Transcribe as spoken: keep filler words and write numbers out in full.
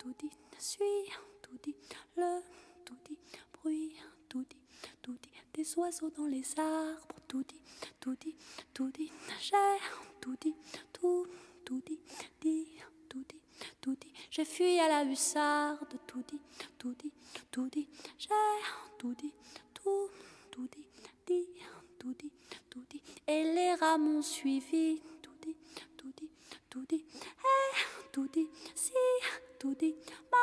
tout dit, suis, tout dit, le, tout dit, bruit, tout dit, tout dit, des oiseaux dans les arbres, tout dit, tout dit, tout dit, j'ai, tout dit, tout, tout dit, dit, tout dit, tout dit, j'ai fui à la hussarde, tout dit, tout dit, tout dit, j'ai, tout dit, tout, tout dit, dit, tout dit, tout dit, et les rats m'ont suivi, tout dit, tout dit, tout dit, eh, tout dit, si, tout dit,